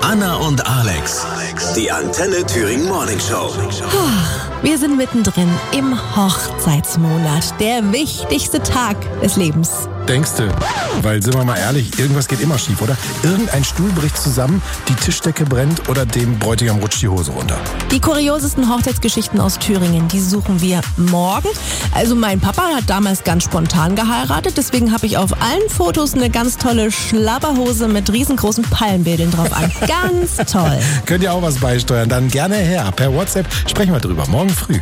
Anna und Alex, die Antenne Thüringen Morning Show. Wir sind mittendrin im Hochzeitsmonat, der wichtigste Tag des Lebens. Denkste, weil sind wir mal ehrlich, irgendwas geht immer schief, oder? Irgendein Stuhl bricht zusammen, die Tischdecke brennt oder dem Bräutigam rutscht die Hose runter. Die kuriosesten Hochzeitsgeschichten aus Thüringen, die suchen wir morgen. Also mein Papa hat damals ganz spontan geheiratet, deswegen habe ich auf allen Fotos eine ganz tolle Schlabberhose mit riesengroßen Palmbildern drauf an. Ganz toll. Könnt ihr auch was beisteuern? Dann gerne her. Per WhatsApp sprechen wir drüber. Morgen früh.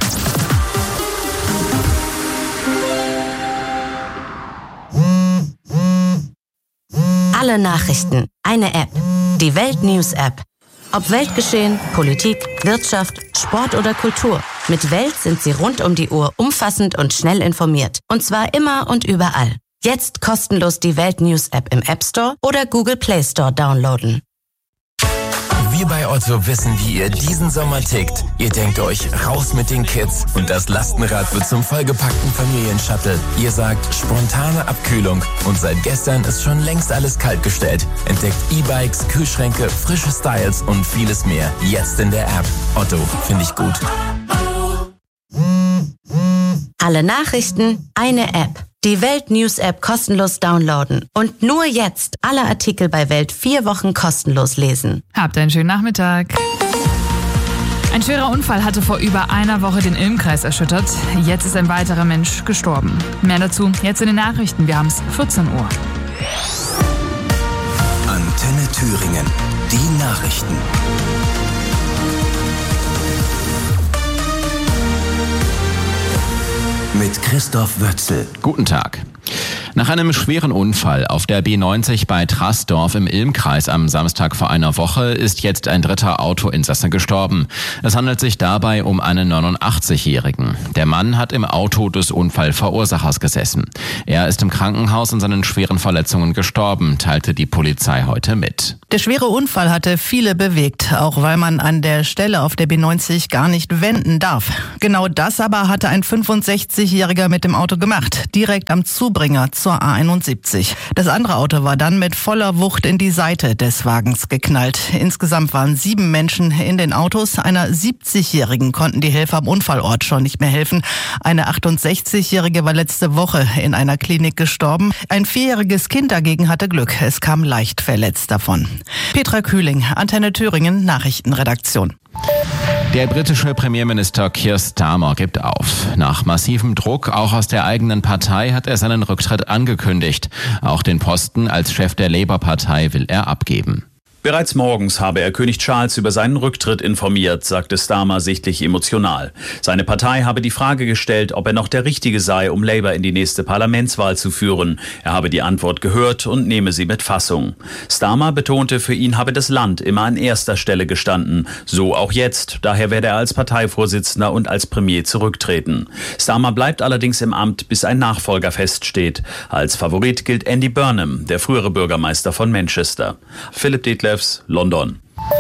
Alle Nachrichten, eine App. Die Welt News App. Ob Weltgeschehen, Politik, Wirtschaft, Sport oder Kultur. Mit Welt sind Sie rund um die Uhr umfassend und schnell informiert. Und zwar immer und überall. Jetzt kostenlos die Welt News App im App Store oder Google Play Store downloaden. Wir bei Otto wissen, wie ihr diesen Sommer tickt. Ihr denkt euch, raus mit den Kids und das Lastenrad wird zum vollgepackten Familienshuttle. Ihr sagt, spontane Abkühlung und seit gestern ist schon längst alles kaltgestellt. Entdeckt E-Bikes, Kühlschränke, frische Styles und vieles mehr. Jetzt in der App. Otto, finde ich gut. Alle Nachrichten, eine App. Die Welt News App kostenlos downloaden. Und nur jetzt alle Artikel bei Welt 4 Wochen kostenlos lesen. Habt einen schönen Nachmittag. Ein schwerer Unfall hatte vor über einer Woche den Ilm-Kreis erschüttert. Jetzt ist ein weiterer Mensch gestorben. Mehr dazu jetzt in den Nachrichten. Wir haben es 14 Uhr. Antenne Thüringen. Die Nachrichten. Mit Christoph Wötzel. Guten Tag. Nach einem schweren Unfall auf der B90 bei Traßdorf im Ilm-Kreis am Samstag vor einer Woche ist jetzt ein dritter Autoinsasse gestorben. Es handelt sich dabei um einen 89-Jährigen. Der Mann hat im Auto des Unfallverursachers gesessen. Er ist im Krankenhaus an seinen schweren Verletzungen gestorben, teilte die Polizei heute mit. Der schwere Unfall hatte viele bewegt, auch weil man an der Stelle auf der B90 gar nicht wenden darf. Genau das aber hatte ein 65-Jähriger mit dem Auto gemacht, direkt am Zubringer zur A71. Das andere Auto war dann mit voller Wucht in die Seite des Wagens geknallt. Insgesamt waren 7 Menschen in den Autos. Einer 70-Jährigen konnten die Helfer am Unfallort schon nicht mehr helfen. Eine 68-Jährige war letzte Woche in einer Klinik gestorben. Ein 4-jähriges Kind dagegen hatte Glück. Es kam leicht verletzt davon. Petra Kühling, Antenne Thüringen, Nachrichtenredaktion. Der britische Premierminister Keir Starmer gibt auf. Nach massivem Druck, auch aus der eigenen Partei, hat er seinen Rücktritt angekündigt. Auch den Posten als Chef der Labour-Partei will er abgeben. Bereits morgens habe er König Charles über seinen Rücktritt informiert, sagte Starmer sichtlich emotional. Seine Partei habe die Frage gestellt, ob er noch der Richtige sei, um Labour in die nächste Parlamentswahl zu führen. Er habe die Antwort gehört und nehme sie mit Fassung. Starmer betonte, für ihn habe das Land immer an erster Stelle gestanden. So auch jetzt. Daher werde er als Parteivorsitzender und als Premier zurücktreten. Starmer bleibt allerdings im Amt, bis ein Nachfolger feststeht. Als Favorit gilt Andy Burnham, der frühere Bürgermeister von Manchester. Philipp Detlefs, London.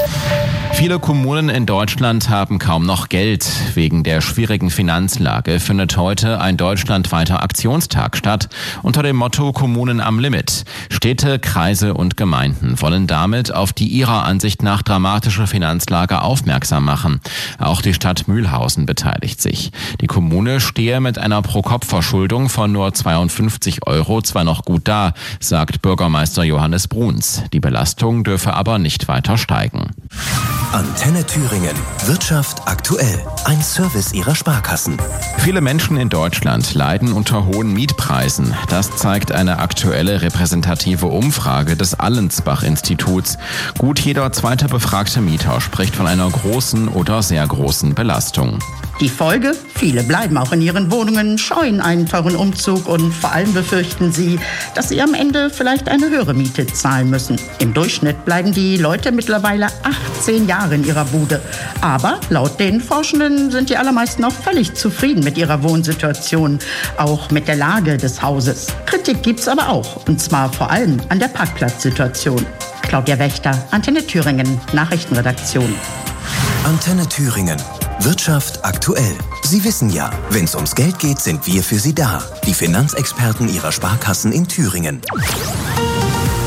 Viele Kommunen in Deutschland haben kaum noch Geld. Wegen der schwierigen Finanzlage findet heute ein deutschlandweiter Aktionstag statt unter dem Motto Kommunen am Limit. Städte, Kreise und Gemeinden wollen damit auf die ihrer Ansicht nach dramatische Finanzlage aufmerksam machen. Auch die Stadt Mühlhausen beteiligt sich. Die Kommune stehe mit einer Pro-Kopf-Verschuldung von nur 52 € zwar noch gut da, sagt Bürgermeister Johannes Bruns. Die Belastung dürfe aber nicht weiter steigen. Antenne Thüringen. Wirtschaft aktuell. Ein Service ihrer Sparkassen. Viele Menschen in Deutschland leiden unter hohen Mietpreisen. Das zeigt eine aktuelle repräsentative Umfrage des Allensbach-Instituts. Gut jeder zweite befragte Mieter spricht von einer großen oder sehr großen Belastung. Die Folge? Viele bleiben auch in ihren Wohnungen, scheuen einen teuren Umzug und vor allem befürchten sie, dass sie am Ende vielleicht eine höhere Miete zahlen müssen. Im Durchschnitt bleiben die Leute mittlerweile 18 Jahre in ihrer Bude. Aber laut den Forschenden sind die allermeisten auch völlig zufrieden mit ihrer Wohnsituation, auch mit der Lage des Hauses. Kritik gibt's aber auch, und zwar vor allem an der Parkplatzsituation. Claudia Wächter, Antenne Thüringen, Nachrichtenredaktion. Antenne Thüringen. Wirtschaft aktuell. Sie wissen ja, wenn es ums Geld geht, sind wir für Sie da. Die Finanzexperten Ihrer Sparkassen in Thüringen. Und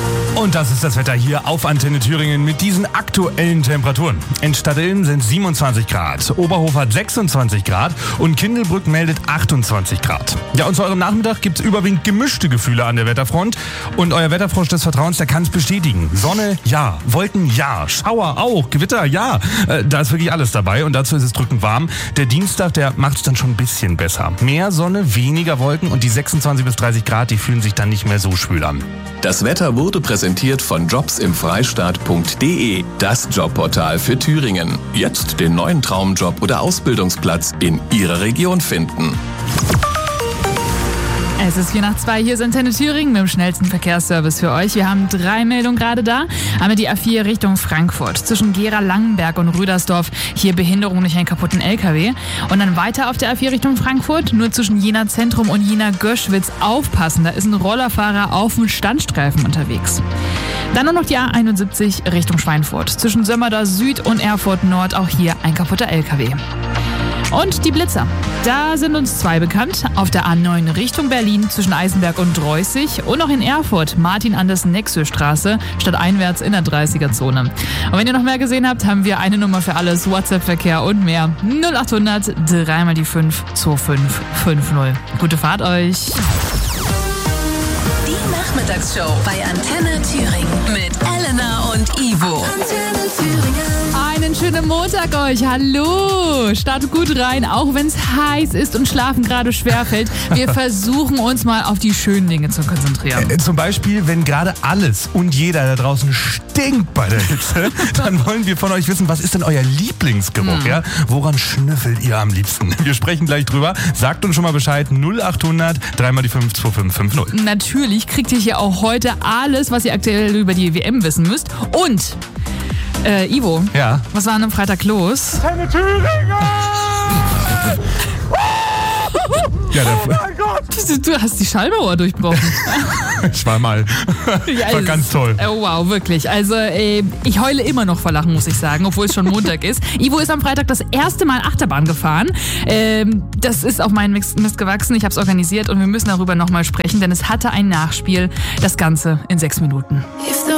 Und das ist das Wetter hier auf Antenne Thüringen mit diesen aktuellen Temperaturen. In Stadtilm sind 27 Grad, Oberhof hat 26 Grad und Kindelbrück meldet 28 Grad. Ja, und zu eurem Nachmittag gibt's überwiegend gemischte Gefühle an der Wetterfront. Und euer Wetterfrosch des Vertrauens, der kann es bestätigen. Sonne, ja. Wolken, ja. Schauer auch. Gewitter, ja. Da ist wirklich alles dabei und dazu ist es drückend warm. Der Dienstag, der macht es dann schon ein bisschen besser. Mehr Sonne, weniger Wolken und die 26 bis 30 Grad, die fühlen sich dann nicht mehr so schwül an. Das Wetter wurde präsentiert von jobsimfreistaat.de, das Jobportal für Thüringen. Jetzt den neuen Traumjob oder Ausbildungsplatz in Ihrer Region finden. Es ist 4:02, hier ist Antenne Thüringen mit dem schnellsten Verkehrsservice für euch. Wir haben 3 Meldungen gerade da. Einmal die A4 Richtung Frankfurt, zwischen Gera-Langenberg und Rüdersdorf. Hier Behinderung durch einen kaputten LKW. Und dann weiter auf der A4 Richtung Frankfurt, nur zwischen Jena Zentrum und Jena Göschwitz. Aufpassen, da ist ein Rollerfahrer auf dem Standstreifen unterwegs. Dann nur noch die A71 Richtung Schweinfurt, zwischen Sömmerda Süd und Erfurt Nord. Auch hier ein kaputter LKW. Und die Blitzer. Da sind uns 2 bekannt. Auf der A9 Richtung Berlin zwischen Eisenberg und Dreußig und auch in Erfurt Martin-Anders-Nexö-Straße stadteinwärts in der 30er-Zone. Und wenn ihr noch mehr gesehen habt, haben wir eine Nummer für alles, WhatsApp-Verkehr und mehr. 0800 3 mal die 5 2550. Gute Fahrt euch. Die Nachmittagsshow bei Antenne Thüringen mit Elena und Ivo. Antenne Thüringen. Einen schönen Montag euch. Hallo. Startet gut rein, auch wenn es heiß ist und Schlafen gerade schwerfällt. Wir versuchen uns mal auf die schönen Dinge zu konzentrieren. Zum Beispiel, wenn gerade alles und jeder da draußen stinkt bei der Hitze, dann wollen wir von euch wissen, was ist denn euer Lieblingsgeruch? Ja? Woran schnüffelt ihr am liebsten? Wir sprechen gleich drüber. Sagt uns schon mal Bescheid. 0800 3 mal die 5 2550. Natürlich kriegt ihr hier auch heute alles, was ihr aktuell über die WM wissen müsst. Und Ivo, ja? Was war am Freitag los? Antenne Thüringen! Ja, oh mein Gott! Du hast die Schallmauer durchbrochen. Ich war mal. War ganz toll. Oh wow, wirklich. Also ich heule immer noch vor Lachen, muss ich sagen, obwohl es schon Montag ist. Ivo ist am Freitag das erste Mal Achterbahn gefahren. Das ist auf meinen Mist gewachsen. Ich habe es organisiert und wir müssen darüber nochmal sprechen, denn es hatte ein Nachspiel. Das Ganze in 6 Minuten. If the